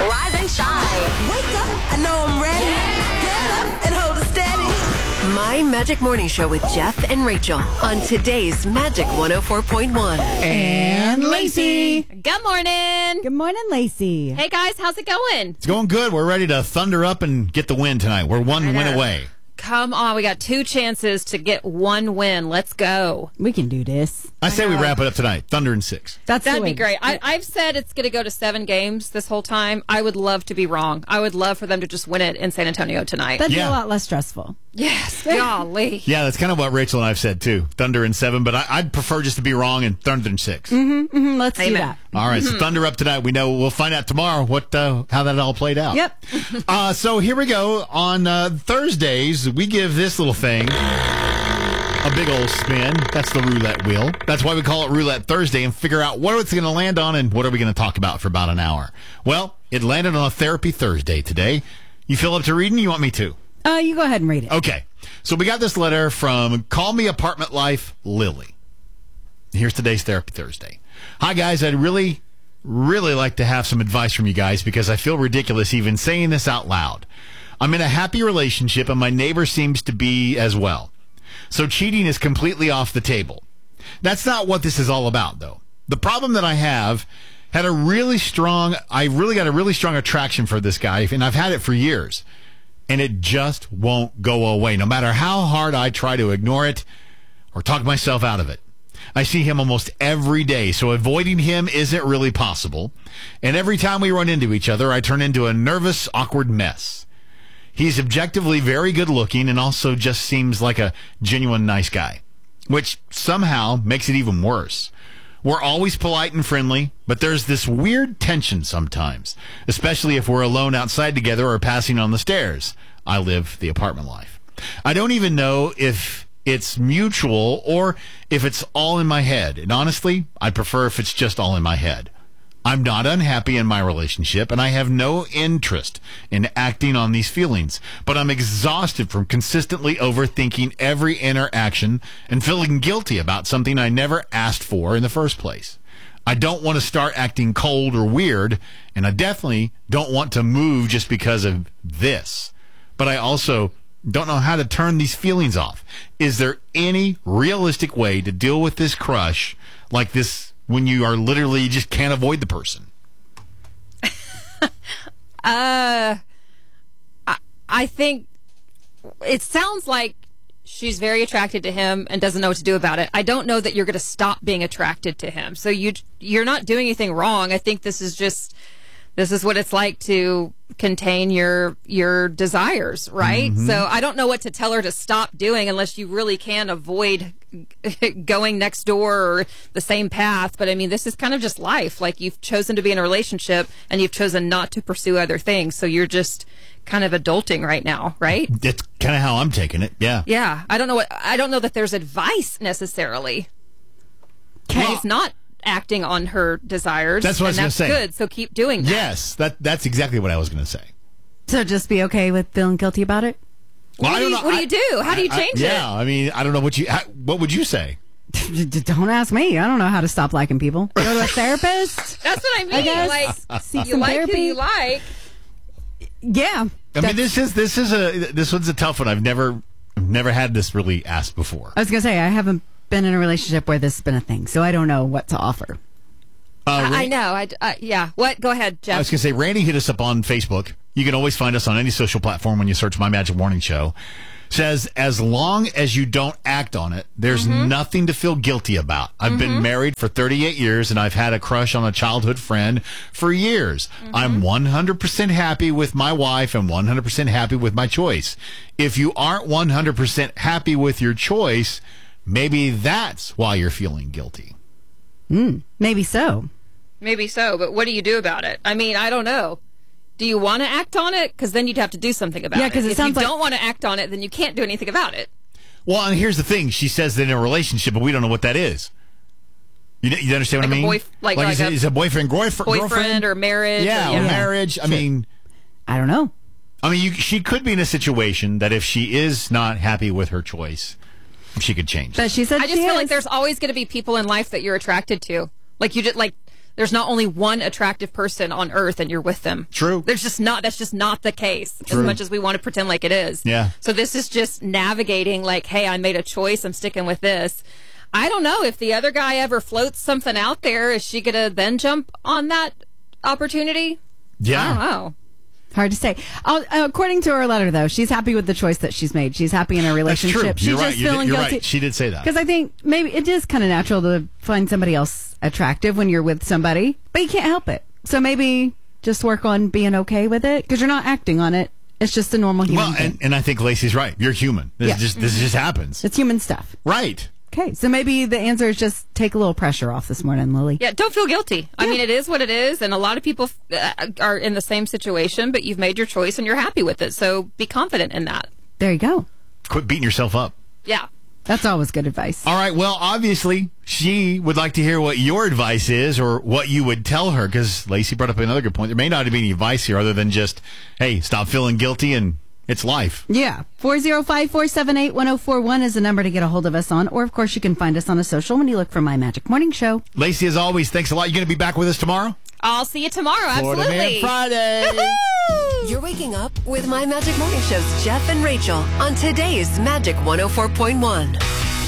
Rise and shine. Wake up, I know I'm ready. Get up and hold it steady. My Magic Morning Show with Jeff and Rachel on today's Magic 104.1. And Lacey. Good morning. Good morning, Lacey. Hey, guys. How's it going? It's going good. We're ready to thunder up and get the win tonight. We're one win away. Come on. We got 2 chances to get 1 win. Let's go. We can do this. I say we wrap it up tonight. Thunder and 6. That'd be great. I've said it's going to go to 7 games this whole time. I would love to be wrong. I would love for them to just win it in San Antonio tonight. That'd be a lot less stressful. Yes. Golly. Yeah, that's kind of what Rachel and I've said, too. Thunder and 7, but I'd prefer just to be wrong and thunder and 6. Let's do that. All right, so thunder up tonight. We'll find out tomorrow how that all played out. Yep. So here we go. On Thursdays, we give this little thing a big old spin. That's the roulette wheel. That's why we call it Roulette Thursday, and figure out what it's going to land on and what are we going to talk about for about an hour. Well, it landed on a Therapy Thursday today. You feel up to reading? You want me to? You go ahead and read it. Okay. So we got this letter from Call Me Apartment Life, Lily. Here's today's Therapy Thursday. Hi, guys. I'd really like to have some advice from you guys because I feel ridiculous even saying this out loud. I'm in a happy relationship, and my neighbor seems to be as well. So cheating is completely off the table. That's not what this is all about, though. The problem that I have I really got a really strong attraction for this guy, and I've had it for years. And it just won't go away, no matter how hard I try to ignore it or talk myself out of it. I see him almost every day, so avoiding him isn't really possible. And every time we run into each other, I turn into a nervous, awkward mess. He's objectively very good looking and also just seems like a genuine nice guy, which somehow makes it even worse. We're always polite and friendly, but there's this weird tension sometimes, especially if we're alone outside together or passing on the stairs. I live the apartment life. I don't even know if it's mutual or if it's all in my head. And honestly, I prefer if it's just all in my head. I'm not unhappy in my relationship, and I have no interest in acting on these feelings, but I'm exhausted from consistently overthinking every interaction and feeling guilty about something I never asked for in the first place. I don't want to start acting cold or weird, and I definitely don't want to move just because of this. But I also don't know how to turn these feelings off. Is there any realistic way to deal with this crush like this when you are literally you just can't avoid the person? I think it sounds like she's very attracted to him and doesn't know what to do about it. I don't know that you're going to stop being attracted to him. So you're not doing anything wrong. I think this is what it's like to contain your desires, right? Mm-hmm. So I don't know what to tell her to stop doing unless you really can avoid going next door or the same path. But I mean, this is kind of just life. Like, you've chosen to be in a relationship and you've chosen not to pursue other things. So you're just kind of adulting right now, right? That's kind of how I'm taking it. Yeah. Yeah. I don't know that there's advice necessarily. He's not acting on her desires. That's what I was going to say. That's good. So keep doing that. Yes, that's exactly what I was going to say. So just be okay with feeling guilty about it? Well, What do you do? How do you change it? Yeah, I mean, I don't know what would you say? Don't ask me. I don't know how to stop liking people. Go to a therapist. That's what I mean. I guess. Seek You some like therapy. who you like. Yeah. I mean, this one's a tough one. I've never had this really asked before. I was going to say, I haven't been in a relationship where this has been a thing, so I don't know what to offer. I know. Yeah. What? Go ahead, Jeff. I was going to say, Randy hit us up on Facebook. You can always find us on any social platform when you search My Magic Morning Show. Says, as long as you don't act on it, there's nothing to feel guilty about. I've been married for 38 years, and I've had a crush on a childhood friend for years. I'm 100% happy with my wife and 100% happy with my choice. If you aren't 100% happy with your choice, maybe that's why you're feeling guilty. Maybe so. Maybe so, but what do you do about it? I mean, I don't know. Do you want to act on it? Because then you'd have to do something about it. Yeah, because it sounds like... If you don't want to act on it, then you can't do anything about it. Well, and here's the thing. She says that in a relationship, but we don't know what that is. You understand what I mean? Is a boyfriend, girlfriend? Or marriage? Yeah, or marriage. I mean... I don't know. I mean, she could be in a situation that if she is not happy with her choice, she could change. But she said I just feel like there's always going to be people in life that you're attracted to. Like, you just, like... There's not only one attractive person on earth and you're with them. True. That's just not the case, True. as much as we want to pretend like it is. Yeah. So this is just navigating like, hey, I made a choice. I'm sticking with this. I don't know if the other guy ever floats something out there. Is she going to then jump on that opportunity? Yeah. I don't know. Hard to say. According to her letter, though, she's happy with the choice that she's made. She's happy in her That's relationship. true. She's You're right. just You're feeling guilty. right. She did say that. Because I think maybe it is kind of natural to find somebody else attractive when you're with somebody, but you can't help it. So maybe just work on being okay with it because you're not acting on it. It's just a normal human thing. And I think Lacey's right. You're human. This just happens. It's human stuff. Right. Okay, so maybe the answer is just take a little pressure off this morning, Lily. Yeah, don't feel guilty. I mean, it is what it is, and a lot of people are in the same situation, but you've made your choice and you're happy with it, so be confident in that. There you go. Quit beating yourself up. Yeah. That's always good advice. All right. Well, obviously, she would like to hear what your advice is or what you would tell her, because Lacey brought up another good point. There may not be any advice here other than just, hey, stop feeling guilty and it's life. Yeah. 405-478-1041 is the number to get a hold of us on. Or, of course, you can find us on a social when you look for My Magic Morning Show. Lacey, as always, thanks a lot. You going to be back with us tomorrow? I'll see you tomorrow. Florida Absolutely. Man Friday. You're waking up with My Magic Morning Show's Jeff and Rachel on today's Magic 104.1.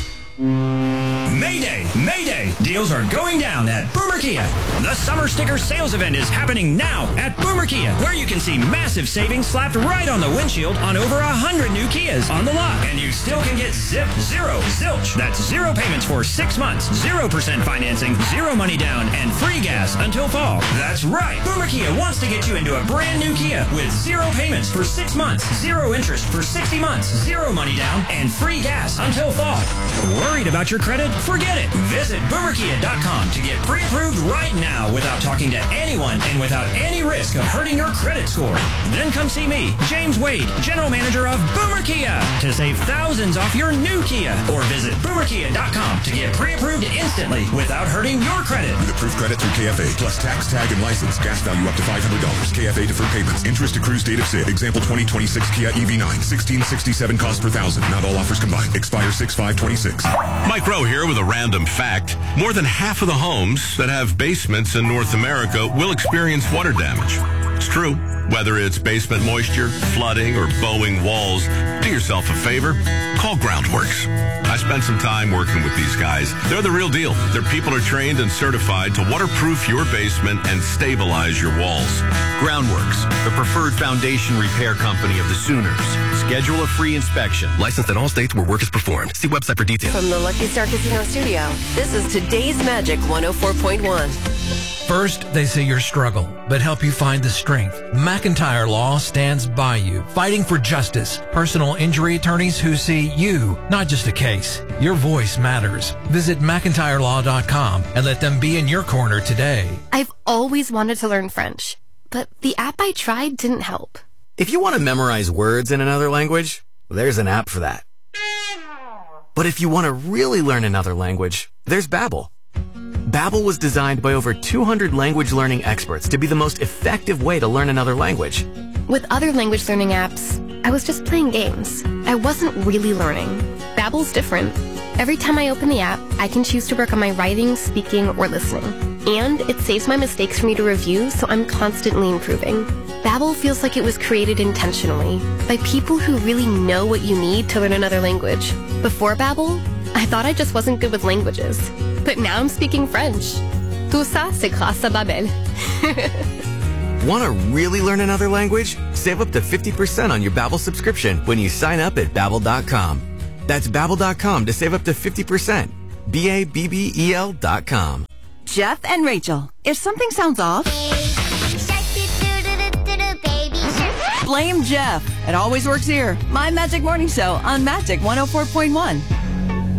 Mayday! Mayday! Deals are going down at Boomer Kia. The summer sticker sales event is happening now at Boomer Kia, where you can see massive savings slapped right on the windshield on over 100 new Kias on the lot. And you still can get zero, zilch. That's 0 payments for 6 months, 0% financing, 0 money down, and free gas until fall. That's right. Boomer Kia wants to get you into a brand new Kia with 0 payments for 6 months, 0 interest for 60 months, 0 money down, and free gas until fall. Worried about your credit? Forget it. Visit boomerkia.com to get pre-approved right now without talking to anyone and without any risk of hurting your credit score. Then come see me, James Wade, General Manager of Boomer Kia, to save thousands off your new Kia. Or visit boomerkia.com to get pre-approved instantly without hurting your credit. With approved credit through KFA, plus tax, tag, and license. Gas value up to $500. KFA deferred payments. Interest accrues date of sale. Example 2026 Kia EV9. 1667 cost per thousand. Not all offers combined. Expire 6/5/26. Mike Rowe here with a random fact. More than half of the homes that have basements in North America will experience water damage. It's true. Whether it's basement moisture, flooding, or bowing walls, do yourself a favor. Call Groundworks. I spent some time working with these guys. They're the real deal. Their people are trained and certified to waterproof your basement and stabilize your walls. Groundworks, the preferred foundation repair company of the Sooners. Schedule a free inspection. Licensed in all states where work is performed. See website for details. From the Lucky Star Casino Studio, this is today's Magic 104.1. First, they say your struggle, but help you find the strength. McIntyre Law stands by you, fighting for justice. Personal injury attorneys who see you, not just a case. Your voice matters. Visit McIntyreLaw.com and let them be in your corner today. I've always wanted to learn French, but the app I tried didn't help. If you want to memorize words in another language, there's an app for that. But if you want to really learn another language, there's Babbel. Babbel was designed by over 200 language learning experts to be the most effective way to learn another language. With other language learning apps, I was just playing games. I wasn't really learning. Babbel's different. Every time I open the app, I can choose to work on my writing, speaking, or listening. And it saves my mistakes for me to review, so I'm constantly improving. Babbel feels like it was created intentionally by people who really know what you need to learn another language. Before Babbel, I thought I just wasn't good with languages. But now I'm speaking French. Tout ça, c'est grâce à Babbel. Want to really learn another language? Save up to 50% on your Babbel subscription when you sign up at Babbel.com. That's Babbel.com to save up to 50%. Babbel.com. Jeff and Rachel. If something sounds off, blame Jeff. It always works here. My Magic Morning Show on Magic 104.1.